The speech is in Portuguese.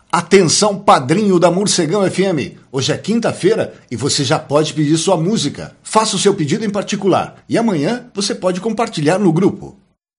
Atenção, padrinho da Morcegão FM. Hoje é quinta-feira e você já pode pedir sua música. Faça o seu pedido em particular e amanhã você pode compartilhar no grupo.